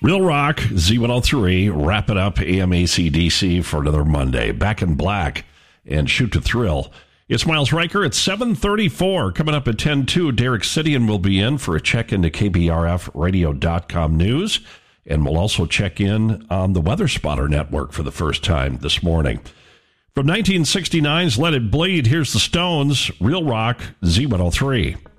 Real Rock, Z103, wrap it up, AMACDC for another Monday. Back in Black and Shoot to Thrill. It's Miles Riker at 7:34. Coming up at 10:02, Derek Sidian will be in for a check into KBRFradio.com news. And we'll also check in on the Weather Spotter Network for the first time this morning. From 1969's Let It Bleed, here's the Stones, Real Rock, Z103.